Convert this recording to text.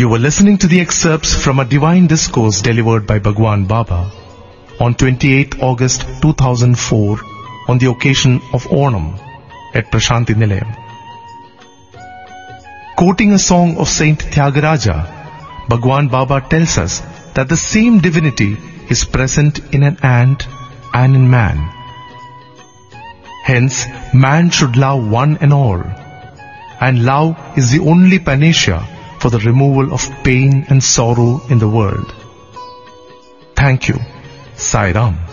You were listening to the excerpts from a divine discourse delivered by Bhagwan Baba on 28th August 2004 on the occasion of Onam at Prashanti Nilayam. Quoting a song of Saint Tyagaraja, Bhagwan Baba tells us that the same divinity is present in an ant and in man. Hence, man should love one and all, and love is the only panacea for the removal of pain and sorrow in the world. Thank you. Sai Ram.